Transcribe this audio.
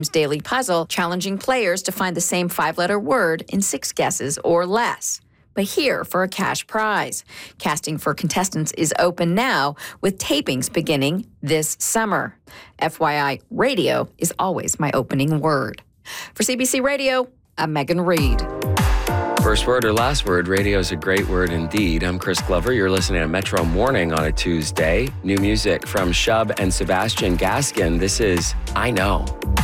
Daily Puzzle, challenging players to find the same 5-letter word in 6 guesses or less. But here for a cash prize. Casting for contestants is open now, with tapings beginning this summer. FYI, radio is always my opening word. For CBC Radio, I'm Megan Reed. First word or last word, radio is a great word indeed. I'm Chris Glover. You're listening to Metro Morning on a Tuesday. New music from Shub and Sebastian Gaskin. This is I Know.